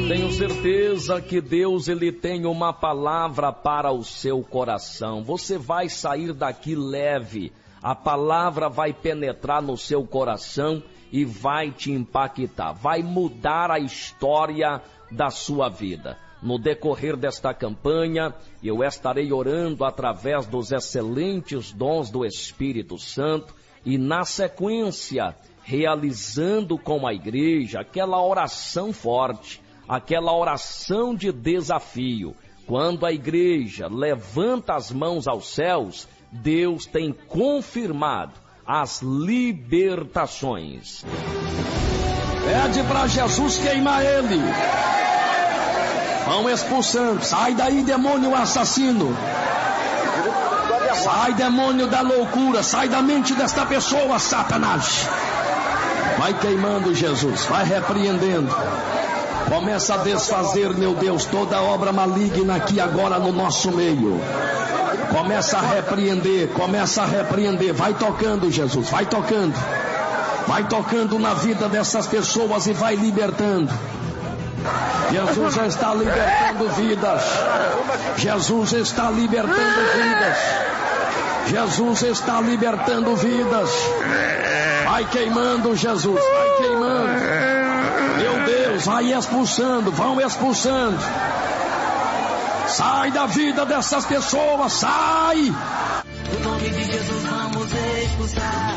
Eu tenho certeza que Deus, ele tem uma palavra para o seu coração. Você vai sair daqui leve. A palavra vai penetrar no seu coração e vai te impactar. Vai mudar a história da sua vida. No decorrer desta campanha, eu estarei orando através dos excelentes dons do Espírito Santo e, na sequência, realizando com a igreja aquela oração forte, aquela oração de desafio. Quando a igreja levanta as mãos aos céus, Deus tem confirmado as libertações. Pede para Jesus queimar ele. Vão expulsando. Sai daí, demônio assassino. Sai, demônio da loucura. Sai da mente desta pessoa, Satanás. Vai queimando, Jesus. Vai repreendendo. Começa a desfazer, meu Deus, toda obra maligna aqui agora no nosso meio. Começa a repreender. Começa a repreender. Vai tocando, Jesus. Vai tocando. Vai tocando na vida dessas pessoas e vai libertando. Jesus está libertando vidas. Jesus está libertando vidas. Jesus está libertando vidas. Vai queimando, Jesus. Vai queimando. Meu Deus, vai expulsando. Vão expulsando. Sai da vida dessas pessoas. Sai. No nome de Jesus vamos expulsar.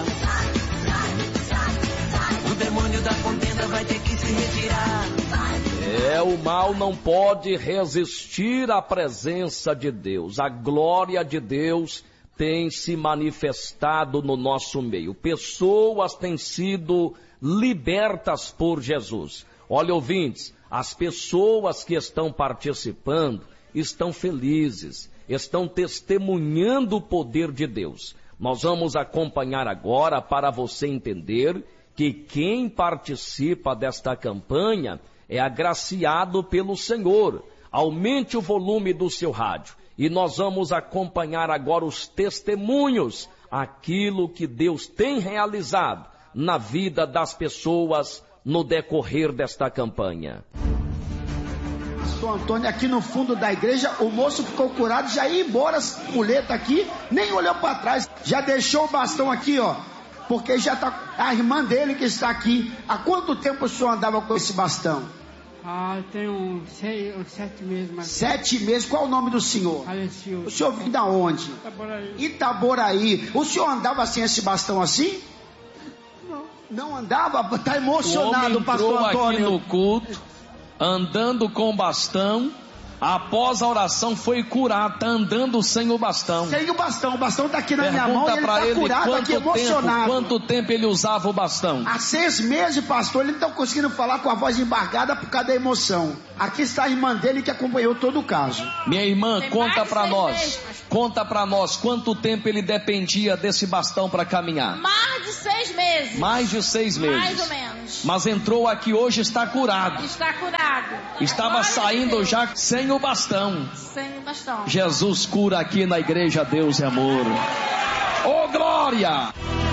O demônio da contenda vai ter que se retirar. O mal não pode resistir à presença de Deus. A glória de Deus tem se manifestado no nosso meio. Pessoas têm sido libertas por Jesus. Olha, ouvintes, as pessoas que estão participando estão felizes, estão testemunhando o poder de Deus. Nós vamos acompanhar agora para você entender que quem participa desta campanha é agraciado pelo Senhor. Aumente o volume do seu rádio e nós vamos acompanhar agora os testemunhos, aquilo que Deus tem realizado na vida das pessoas no decorrer desta campanha. Pastor Antônio, aqui no fundo da igreja, o moço ficou curado, já ia embora, muleta aqui, nem olhou para trás, já deixou o bastão aqui, ó, porque já está a irmã dele que está aqui. Há quanto tempo o senhor andava com esse bastão? Tem uns 7 meses. Mais 7 meses, qual o nome do senhor? Faleceu. O senhor vem da onde? Itaboraí. Itaboraí. O senhor andava assim, esse bastão assim? Não andava? Está emocionado, pastor Antônio. O homem entrou aqui no culto, andando com bastão, após a oração foi curado, está andando sem o bastão. Sem o bastão está aqui na minha mão e ele está curado, aqui emocionado. Quanto tempo ele usava o bastão? Há 6 meses, pastor, ele não está conseguindo falar com a voz embargada por causa da emoção. Aqui está a irmã dele que acompanhou todo o caso. Minha irmã, conta para nós. Conta para nós quanto tempo ele dependia desse bastão para caminhar. Mais de 6 meses. Mais de 6 meses. Mais ou menos. Mas entrou aqui hoje, está curado. Está curado. Estava saindo já sem o bastão. Sem o bastão. Jesus cura aqui na igreja Deus é Amor. Oh, glória!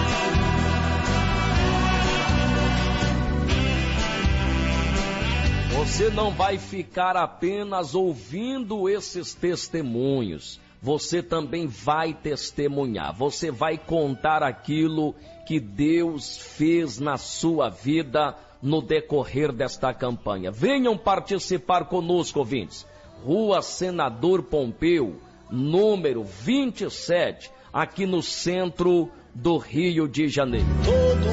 Você não vai ficar apenas ouvindo esses testemunhos. Você também vai testemunhar. Você vai contar aquilo que Deus fez na sua vida no decorrer desta campanha. Venham participar conosco, ouvintes. Rua Senador Pompeu, número 27, aqui no centro do Rio de Janeiro.